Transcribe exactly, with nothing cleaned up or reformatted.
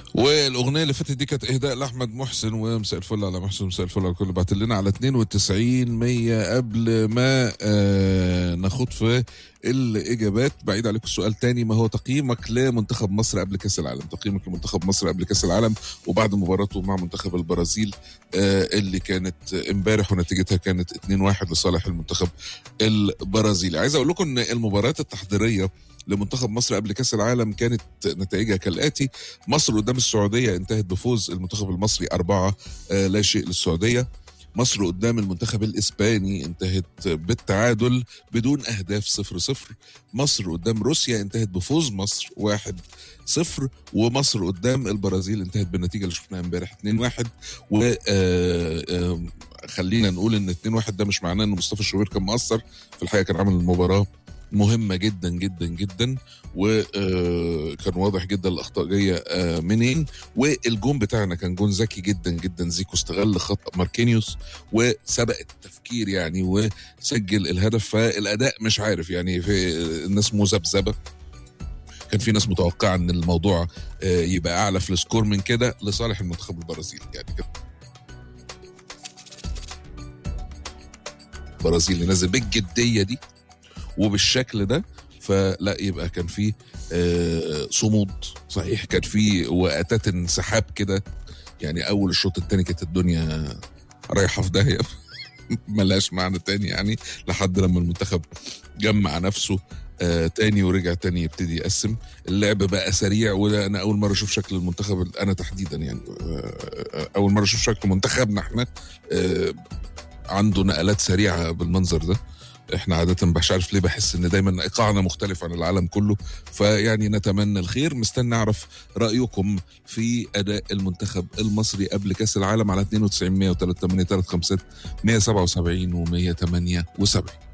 والاغنيه اللي فاتت دي كانت اهداء لاحمد محسن، ومساء الفل على محسن، مساء الفل على الكل. بعت لنا على اتنين وتسعين مية. قبل ما آه ناخد في الاجابات، بعيد عليكم السؤال تاني، ما هو تقييمك لمنتخب مصر قبل كاس العالم؟ تقييمك لمنتخب مصر قبل كاس العالم وبعد مباراته مع منتخب البرازيل آه اللي كانت امبارح ونتيجتها كانت اتنين واحد لصالح المنتخب البرازيلي. عايز اقول لكم ان المباريات التحضيريه لمنتخب مصر قبل كاس العالم كانت نتائجها كالاتي: مصر قدام السعوديه انتهت بفوز المنتخب المصري أربعة آه لا شيء للسعوديه. مصر قدام المنتخب الاسباني انتهت بالتعادل بدون اهداف صفر صفر. مصر قدام روسيا انتهت بفوز مصر واحد صفر. ومصر قدام البرازيل انتهت بالنتيجه اللي شفناها امبارح اتنين واحد. و خلينا نقول ان اتنين واحد ده مش معناه ان مصطفى الشوبير كان مقصر، في الحقيقه كان عامل المباراه مهمه جدا جدا جدا، وكان واضح جدا الاخطاء جايه منين. والجون بتاعنا كان جون ذكي جدا جدا، زيكو استغل خطأ ماركينيوس وسبق التفكير يعني وسجل الهدف. فالاداء مش عارف يعني، في الناس مذبذبه، كان في ناس متوقعه ان الموضوع يبقى اعلى في السكور من كده لصالح المنتخب البرازيلي. يعني كده البرازيل نازل بالجديه دي وبالشكل ده، فلا يبقى كان في آه صمود صحيح، كان في وقتات انسحاب كده. يعني اول الشوط الثاني كانت الدنيا رايحه في داهيه ملهاش معنى تاني يعني، لحد لما المنتخب جمع نفسه آه تاني ورجع تاني يبتدي يقسم اللعب بقى سريع. وده انا اول مره اشوف شكل المنتخب انا تحديدا يعني، آه اول مره اشوف شكل منتخبنا احنا آه عنده نقلات سريعه بالمنظر ده. احنا عادة مش عارف ليه بحس ان دايما ايقاعنا مختلف عن العالم كله. فيعني نتمنى الخير. مستني اعرف رأيكم في اداء المنتخب المصري قبل كاس العالم على اتنين وتسعين مية وتلاتة تمانية تلاتة خمسة مية سبعة وسبعين ومية تمانية وسبعين.